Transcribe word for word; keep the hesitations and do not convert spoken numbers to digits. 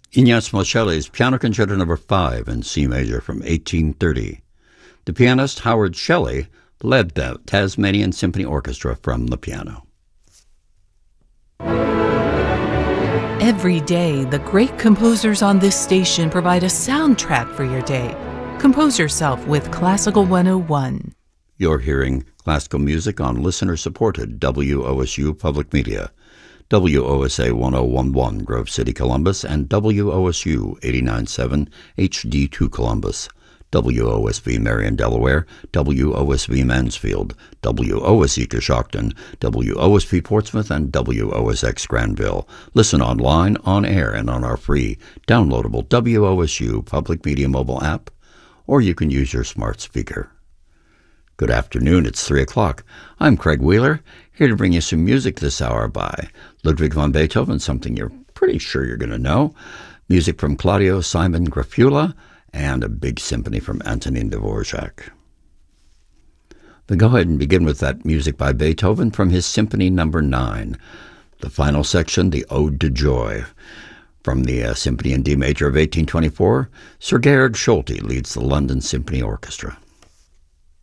Ignaz Moscheles' Piano Concerto Number five in C major from eighteen thirty. The pianist Howard Shelley led the Tasmanian Symphony Orchestra from the piano. Every day, the great composers on this station provide a soundtrack for your day. Compose yourself with Classical one oh one. You're hearing classical music on listener-supported W O S U Public Media, W O S A one oh one point one Grove City, Columbus, and W O S U eighty-nine point seven H D two Columbus, W O S V Marion, Delaware, W O S V Mansfield, W O S E Coshocton, W O S V Portsmouth, and W O S X Granville. Listen online, on air, and on our free, downloadable W O S U Public Media mobile app, or you can use your smart speaker. Good afternoon, it's three o'clock. I'm Craig Wheeler, here to bring you some music this hour by Ludwig van Beethoven, something you're pretty sure you're going to know, music from Claudio Simon Grafula, and a big symphony from Antonin Dvorak. But go ahead and begin with that music by Beethoven from his Symphony Number nine, the final section, the Ode to Joy. From the uh, Symphony in D major of eighteen twenty-four, Sir Georg Solti leads the London Symphony Orchestra.